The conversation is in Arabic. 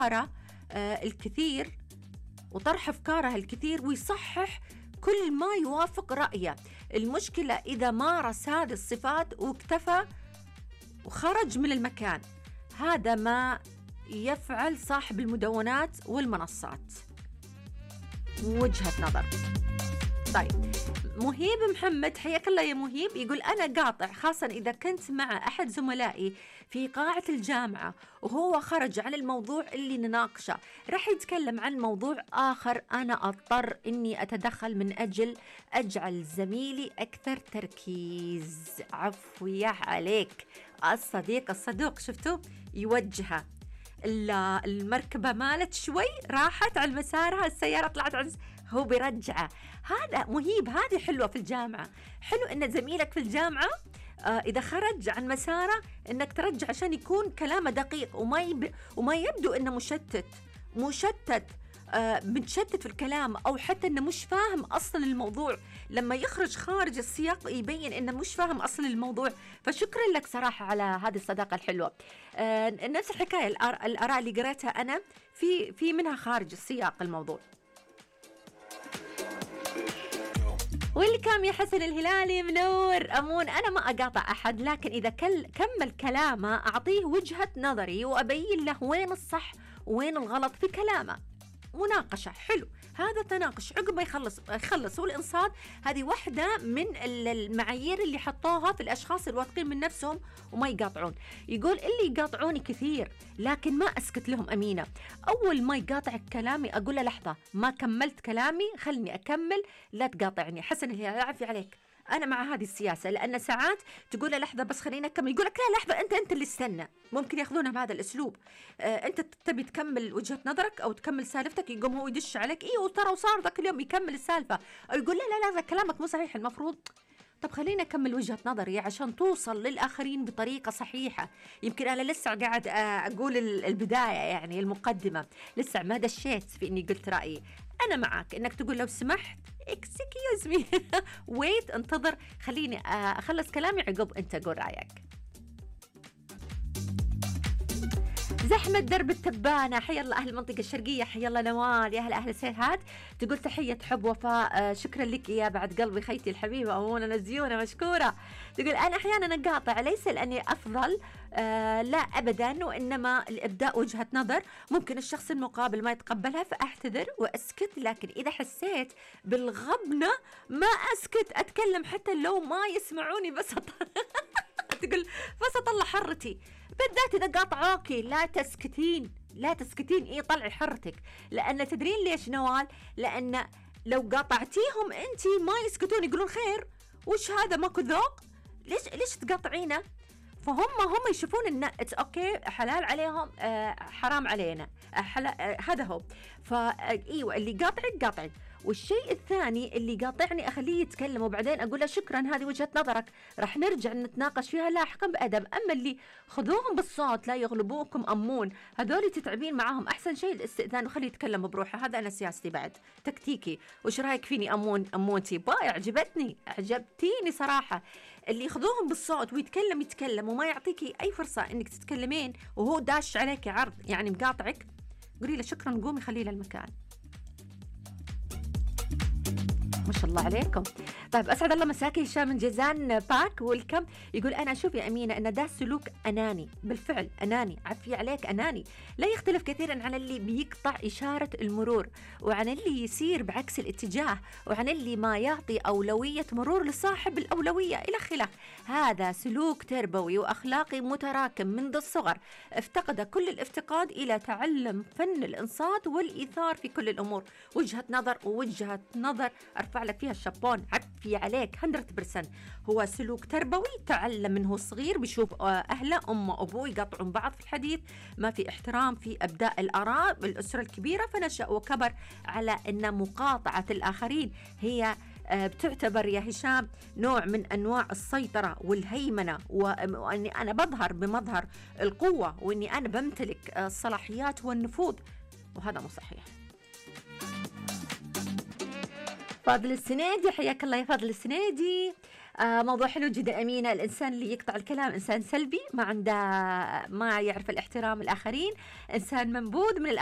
الكثير وطرح أفكاره الكثير ويصحح كل ما يوافق رأيه. المشكلة إذا مارس هذه الصفات واكتفى وخرج من المكان، هذا ما يفعل صاحب المدونات والمنصات. وجهة نظر. طيب مهيب محمد، حياك الله يا مهيب، يقول أنا قاطع خاصة إذا كنت مع أحد زملائي في قاعة الجامعة وهو خرج عن الموضوع اللي نناقشه، راح يتكلم عن موضوع آخر، أنا أضطر إني أتدخل من أجل أجعل زميلي أكثر تركيز. عفوية عليك. الصدوق شفتوا يوجهه، المركبة مالت شوي راحت على مسارها، السيارة طلعت عن هو بيرجعه. هذا مهيب، هذه حلوة في الجامعة. حلو إن زميلك في الجامعة إذا خرج عن مساره إنك ترجع عشان يكون كلامه دقيق وما يبدو إنه مشتت متشتت في الكلام، أو حتى إنه مش فاهم أصلا الموضوع. لما يخرج خارج السياق يبين إنه مش فاهم أصلا الموضوع. فشكرا لك صراحة على هذه الصداقة الحلوة. نفس الحكاية، الآراء اللي قريتها أنا في منها خارج السياق الموضوع. والكم يا حسن الهلالي منور. أمون، أنا ما أقاطع أحد، لكن إذا كمل كلامه أعطيه وجهة نظري وأبين له وين الصح وين الغلط في كلامه. مناقشة، حلو، هذا تناقش عقب ما يخلص. والإنصات هذه واحدة من المعايير اللي حطوها في الأشخاص الواثقين من نفسهم وما يقاطعون. يقول اللي يقاطعوني كثير لكن ما أسكت لهم أمينة. أول ما يقاطع كلامي أقول له لحظة، ما كملت كلامي، خلني أكمل، لا تقاطعني. حسن الهلال، يعفي عليك، أنا مع هذه السياسة، لأن ساعات تقول له لحظة بس خلينا أكمل، يقول لك لا لحظة، أنت اللي استنى. ممكن يأخذونها بهذا الأسلوب. أنت تبي تكمل وجهة نظرك أو تكمل سالفتك، يقوم هو يدش عليك، إيه وترى وصار ذاك اليوم يكمل السالفة، أو يقول لا لا كلامك مو صحيح المفروض. طب خلينا أكمل وجهة نظري عشان توصل للآخرين بطريقة صحيحة. يمكن أنا لسه قاعد أقول البداية، يعني المقدمة، لسه ما دشيت في إني قلت رأيي. أنا معك إنك تقول لو سمحت excuse me wait، انتظر، خليني أخلص كلامي عقب أنت قول رأيك. زحمة درب التبانة، حيا الله أهل المنطقة الشرقية، حيا الله نوال، يا أهل سيهات. تقول تحية حب وفاء، شكرا لك يا بعد قلبي خيتي الحبيبة أمونة نزيونة مشكورة. تقول أنا أحيانا أقاطع ليس لأني أفضل، لا أبدا، وإنما لإبداء وجهة نظر ممكن الشخص المقابل ما يتقبلها فأعتذر وأسكت، لكن إذا حسيت بالغبنة ما أسكت، أتكلم حتى لو ما يسمعوني بس تقول بس أطلع حرتي، بالذات إذا قاطعوكي لا تسكتين، إيه طلعي حرتك. لأن تدرين ليش نوال؟ لأن لو قاطعتيهم أنتي ما يسكتون، يقولون خير وش هذا ماكو ذوق، ليش تقاطعينه؟ فهم يشوفون إن أوكي حلال عليهم، حرام علينا، هذا هو. فأيوة اللي قاطعك. والشيء الثاني اللي قاطعني أخليه يتكلم وبعدين أقول له شكرا، هذه وجهة نظرك، راح نرجع نتناقش فيها لاحقا بأدب. أما اللي خذوهم بالصوت لا يغلبوكم أمون، هذول تتعبين معاهم، أحسن شيء الاستئذان وخليه يتكلم بروحه. هذا أنا سياستي بعد تكتيكي. وش رأيك فيني أمونتي؟ باي، عجبتيني صراحة. اللي يخذوهم بالصوت ويتكلم وما يعطيكي أي فرصة إنك تتكلمين وهو داش عليك عرض، يعني مقاطعك، قولي له شكرا، قومي خليه للمكان. ما شاء الله عليكم. طيب أسعد الله مساكي هشام من جيزان باك والكم. يقول أنا أشوف يا أمينة أن ده سلوك أناني، بالفعل أناني، عفي عليك أناني، لا يختلف كثيرا عن اللي بيقطع إشارة المرور، وعن اللي يسير بعكس الاتجاه، وعن اللي ما يعطي أولوية مرور لصاحب الأولوية إلى خلاف. هذا سلوك تربوي وأخلاقي متراكم منذ الصغر، افتقد كل الافتقاد إلى تعلم فن الإنصات والإيثار في كل الأمور. وجهة نظر أرفع لك فيها الشابون، عفي عليك 100%. هو سلوك تربوي تعلم منه صغير، بيشوف أهله أمه وأبوه يقطعون بعض في الحديث، ما في احترام في أبداء الآراء بالأسرة الكبيرة، فنشأ وكبر على أن مقاطعة الآخرين هي بتعتبر يا هشام نوع من أنواع السيطرة والهيمنة، وأني أنا بظهر بمظهر القوة، وأني أنا بمتلك الصلاحيات والنفوذ، وهذا مو صحيح. فاضل السنيدي، حياك الله يا فاضل السنيدي. موضوع حلو جدا أمينة. الإنسان اللي يقطع الكلام إنسان سلبي، ما عنده، ما يعرف الاحترام الآخرين، إنسان منبوذ من